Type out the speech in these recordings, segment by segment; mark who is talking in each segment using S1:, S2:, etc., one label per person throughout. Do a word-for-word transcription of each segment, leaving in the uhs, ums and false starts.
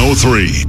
S1: oh three.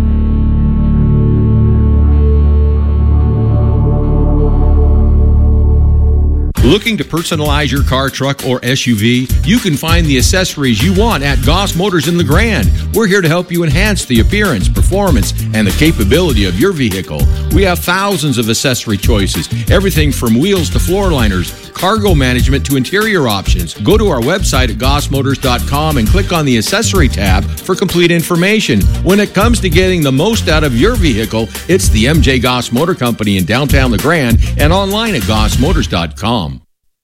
S2: Looking to personalize your car, truck, or S U V? You can find the accessories you want at Goss Motors in LeGrand. We're here to help you enhance the appearance, performance, and the capability of your vehicle. We have thousands of accessory choices, everything from wheels to floor liners, cargo management to interior options. Go to our website at goss motors dot com and click on the accessory tab for complete information. When it comes to getting the most out of your vehicle, it's the M J Goss Motor Company in downtown LeGrand and online at goss motors dot com.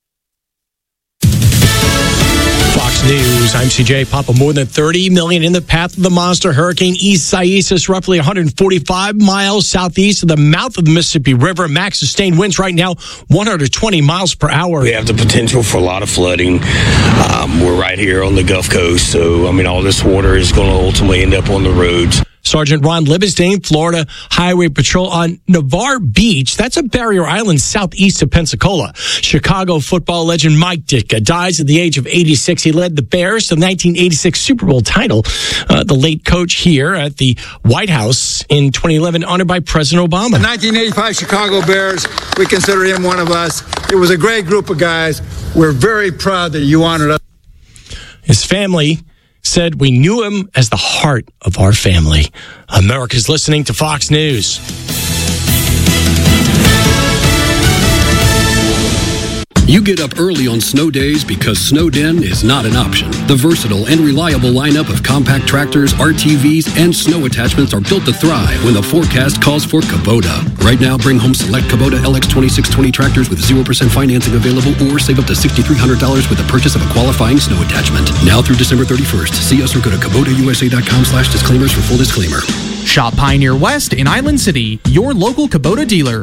S3: Fox News, I'm C J Papa. More than thirty million in the path of the monster hurricane Isaias, roughly one hundred forty-five miles southeast of the mouth of the Mississippi River. Max sustained winds right now, one hundred twenty miles per hour.
S4: We have the potential for a lot of flooding. Um, we're right here on the Gulf Coast, so, I mean, all this water is going to ultimately end up on the roads.
S3: Sergeant Ron Libenstein, Florida Highway Patrol on Navarre Beach. That's a barrier island southeast of Pensacola. Chicago football legend Mike Ditka dies at the age of eighty-six. He led the Bears to the nineteen eighty-six Super Bowl title. Uh, the late coach here at the White House in twenty eleven, honored by President Obama.
S5: The nineteen eighty-five Chicago Bears, we consider him one of us. It was a great group of guys. We're very proud that you honored us.
S3: His family said, "We knew him as the heart of our family." America's listening to Fox News.
S6: You get up early on snow days because Snowden is not an option. The versatile and reliable lineup of compact tractors, R T Vs, and snow attachments are built to thrive when the forecast calls for Kubota. Right now, bring home select Kubota L X twenty-six twenty tractors with zero percent financing available, or save up to six thousand three hundred dollars with the purchase of a qualifying snow attachment. Now through December thirty-first. See us or go to Kubota U S A dot com slash disclaimers for full disclaimer.
S7: Shop Pioneer West in Island City, your local Kubota dealer.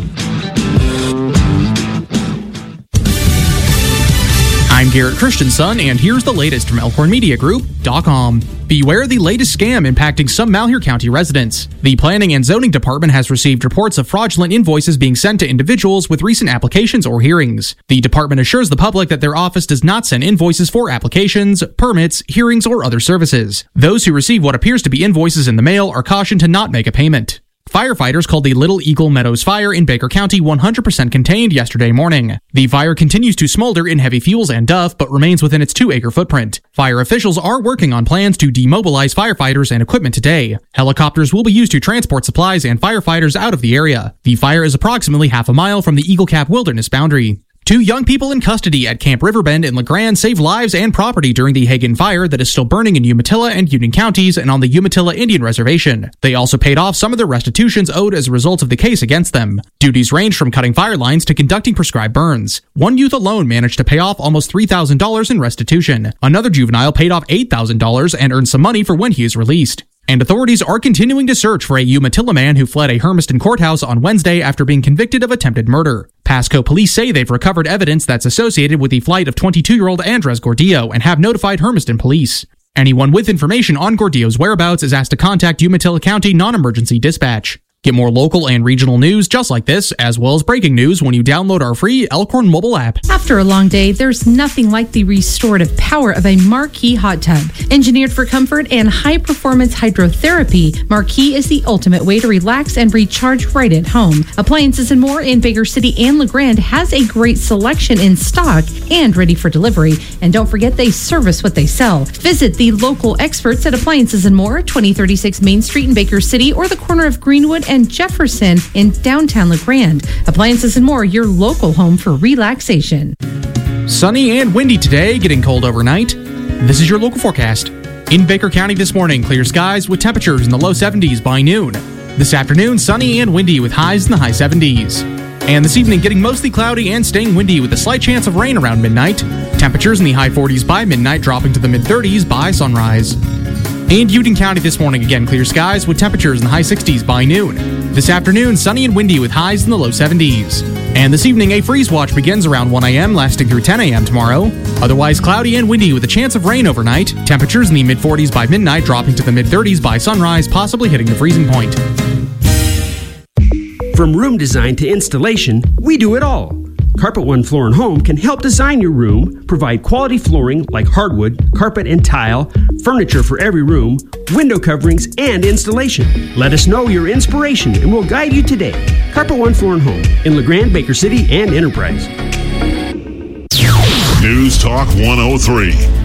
S7: I'm Garrett Christensen, and here's the latest from Elkhorn Media Group dot com. Beware the latest scam impacting some Malheur County residents. The Planning and Zoning Department has received reports of fraudulent invoices being sent to individuals with recent applications or hearings. The department assures the public that their office does not send invoices for applications, permits, hearings, or other services. Those who receive what appears to be invoices in the mail are cautioned to not make a payment. Firefighters called the Little Eagle Meadows fire in Baker County one hundred percent contained yesterday morning. The fire continues to smolder in heavy fuels and duff, but remains within its two-acre footprint. Fire officials are working on plans to demobilize firefighters and equipment today. Helicopters will be used to transport supplies and firefighters out of the area. The fire is approximately half a mile from the Eagle Cap Wilderness boundary. Two young people in custody at Camp Riverbend in LeGrand saved lives and property during the Hagen fire that is still burning in Umatilla and Union counties and on the Umatilla Indian Reservation. They also paid off some of the restitutions owed as a result of the case against them. Duties range from cutting fire lines to conducting prescribed burns. One youth alone managed to pay off almost three thousand dollars in restitution. Another juvenile paid off eight thousand dollars and earned some money for when he is released. And authorities are continuing to search for a Umatilla man who fled a Hermiston courthouse on Wednesday after being convicted of attempted murder. Pasco police say they've recovered evidence that's associated with the flight of twenty-two-year-old Andres Gordillo and have notified Hermiston police. Anyone with information on Gordillo's whereabouts is asked to contact Umatilla County Non-Emergency Dispatch. Get more local and regional news just like this, as well as breaking news, when you download our free Elkhorn mobile app.
S8: After a long day, there's nothing like the restorative power of a Marquee hot tub. Engineered for comfort and high-performance hydrotherapy, Marquee is the ultimate way to relax and recharge right at home. Appliances and More in Baker City and LeGrand has a great selection in stock and ready for delivery. And don't forget, they service what they sell. Visit the local experts at Appliances and More, twenty thirty-six Main Street in Baker City, or the corner of Greenwood and and Jefferson in downtown LeGrand. Appliances and More, your local home for relaxation.
S7: Sunny and windy today, getting cold overnight. This is your local forecast. In Baker County this morning, clear skies with temperatures in the low seventies by noon. This afternoon, sunny and windy with highs in the high seventies. And this evening, getting mostly cloudy and staying windy with a slight chance of rain around midnight. Temperatures in the high forties by midnight, dropping to the mid thirties by sunrise. In Union County this morning, again, clear skies with temperatures in the high sixties by noon. This afternoon, sunny and windy with highs in the low seventies. And this evening, a freeze watch begins around one a.m., lasting through ten a.m. tomorrow. Otherwise, cloudy and windy with a chance of rain overnight. Temperatures in the mid forties by midnight, dropping to the mid thirties by sunrise, possibly hitting the freezing point.
S9: From room design to installation, we do it all.
S1: Carpet One Floor and Home can help design your room, provide quality flooring like hardwood, carpet and tile, furniture for every room, window coverings, and installation. Let us know your inspiration and we'll guide you today. Carpet One Floor and Home in LeGrand, Baker City, and Enterprise.
S9: News Talk one oh three.